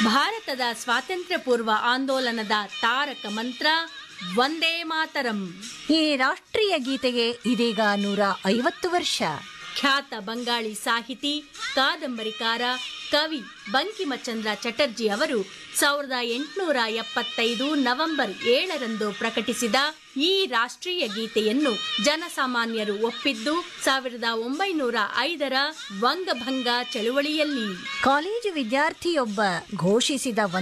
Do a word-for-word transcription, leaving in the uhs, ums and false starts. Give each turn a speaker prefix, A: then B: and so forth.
A: ಭಾರತದ ಸ್ವಾತಂತ್ರ್ಯ ಪೂರ್ವ ಆಂದೋಲನದ ತಾರಕ ಮಂತ್ರ ವಂದೇ ಮಾತರಂ.
B: ಈ ರಾಷ್ಟ್ರೀಯ ಗೀತೆಗೆ ಇದೀಗ ನೂರ ಐವತ್ತು ವರ್ಷ.
A: ಖ್ಯಾತ ಬಂಗಾಳಿ ಸಾಹಿತಿ, ಕಾದಂಬರಿಕಾರ, ಕವಿ ಬಂಕಿಮಚಂದ್ರ ಚಟರ್ಜಿ ಅವರು ಸಾವಿರದ ಎಂಟುನೂರ ಎಪ್ಪತ್ತೈದು ನವೆಂಬರ್ ಏಳರಂದು ಪ್ರಕಟಿಸಿದ ಈ ರಾಷ್ಟ್ರೀಯ ಗೀತೆಯನ್ನು ಜನಸಾಮಾನ್ಯರು ಒಪ್ಪಿದ್ದು ಸಾವಿರದ ಒಂಬೈನೂರ ಐದರ ವಂಗಭಂಗ ಚಳುವಳಿಯಲ್ಲಿ.
B: ಕಾಲೇಜು ವಿದ್ಯಾರ್ಥಿಯೊಬ್ಬ ಘೋಷಿಸಿದ